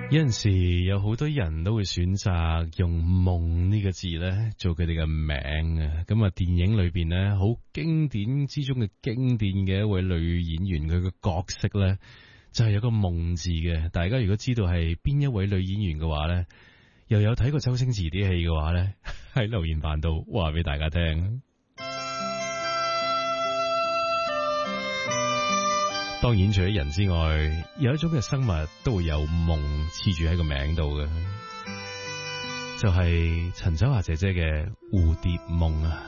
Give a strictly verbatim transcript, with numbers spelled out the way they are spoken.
有陣時有好多人都會選擇用夢呢個字咧做佢哋嘅名啊，咁啊電影裏邊咧好經典之中嘅經典嘅一位女演員，佢嘅角色咧就係有個夢字嘅。大家如果知道係邊一位女演員嘅話咧，又有睇過周星馳啲戲嘅話咧，喺留言板度話俾大家聽。當然除咗人之外，有一種嘅生物都會有夢黐住喺個名度嘅，就係陳秋霞姐姐嘅蝴蝶夢啊。